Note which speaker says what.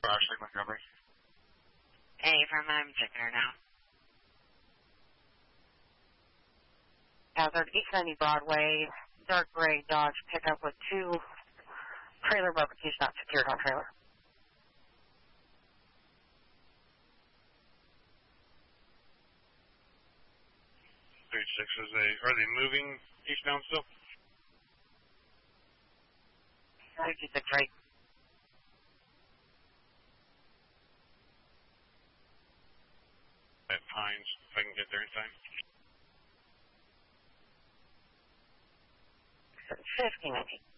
Speaker 1: Ashley Montgomery.
Speaker 2: Hey, from I'm checking her now. Hazard, East 90 Broadway, dark gray Dodge pickup with 2 trailer barbecues not secured on trailer.
Speaker 1: 36, are they moving eastbound still?
Speaker 2: 36 right.
Speaker 1: At Pines, if I can get there in time.
Speaker 2: 15 maybe.